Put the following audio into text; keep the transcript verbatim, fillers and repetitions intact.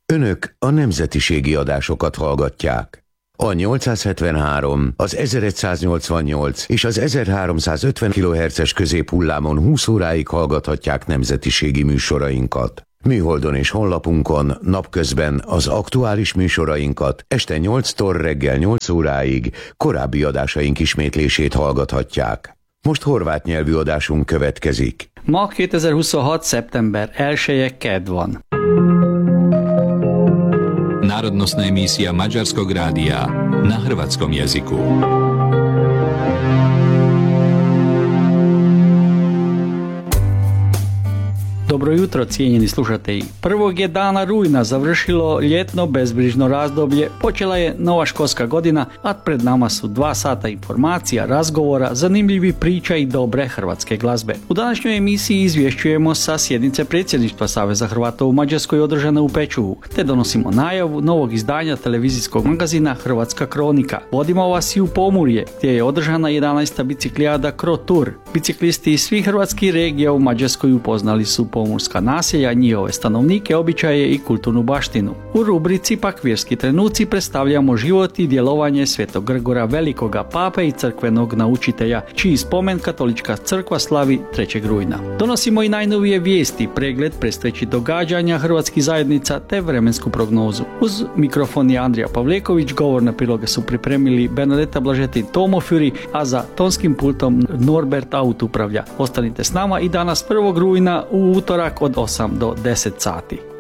Önök a nemzetiségi adásokat hallgatják. A nyolcszázhetvenhárom, az ezeregyszáznyolcvannyolc és az ezerháromszázötven kilohertzes középhullámon húsz óráig hallgathatják nemzetiségi műsorainkat. Műholdon és honlapunkon napközben az aktuális műsorainkat, este nyolctól reggel nyolc óráig korábbi adásaink ismétlését hallgathatják. Most horvát nyelvű adásunk következik. Ma kétezer-huszonhat. szeptember elseje kedd van. Národnostná emisija Mađarskog radija na hrvatskom jeziku. Dobro jutro, cijenjeni slušatelji. Prvog je dana rujna završilo ljetno bezbrižno razdoblje, počela je nova školska godina, a pred nama su dva sata informacija, razgovora, zanimljivi priča i dobre hrvatske glazbe. U današnjoj emisiji izvješćujemo sa sjednice predsjedništva Saveza Hrvata u Mađarskoj održane u Pečuhu, te donosimo najavu novog izdanja televizijskog magazina Hrvatska kronika. Vodimo vas i u Pomurje, gdje je održana jedanaesta biciklijada Cro Tour. Biciklisti iz svih hrvatskih regija u Mađarskoj upoznali su pomorska naselja, njihove stanovnike, običaje i kulturnu baštinu. U rubrici pak vjerski trenuci predstavljamo život i djelovanje Svetog Grgora Velikoga, pape i crkvenog naučitelja, čiji spomen katolička crkva slavi trećeg rujna. Donosimo i najnovije vijesti, pregled predstojećih događanja hrvatskih zajednica te vremensku prognozu. Uz mikrofon je Andrija Pavleković, govorne priloge su pripremili Bernadeta Blažetin Tomofjuri, a za tonskim pultom Norbert Aut upravlja. Ostanite s nama i danas prvog rujna u utorak od osam do deset sati.